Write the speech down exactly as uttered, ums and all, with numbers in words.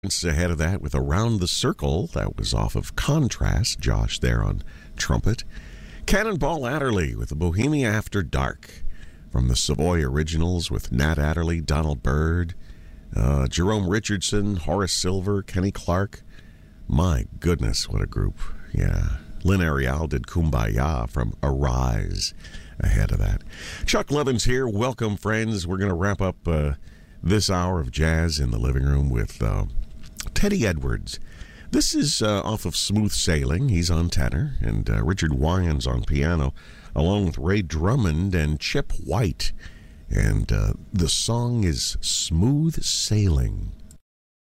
Ahead of that with Around the Circle. That was off of Contrast. Josh there on trumpet. Cannonball Adderley with the Bohemia After Dark. From the Savoy Originals with Nat Adderley, Donald Byrd, uh, Jerome Richardson, Horace Silver, Kenny Clark. My goodness, what a group. Yeah. Lynn Ariel did Kumbaya from Arise ahead of that. Chuck Levins here. Welcome, friends. We're going to wrap up uh, this hour of jazz in the living room with Uh, Teddy Edwards. This is uh, off of Smooth Sailing. He's on tenor, and uh, Richard Wyans on piano, along with Ray Drummond and Chip White. And uh, the song is Smooth Sailing.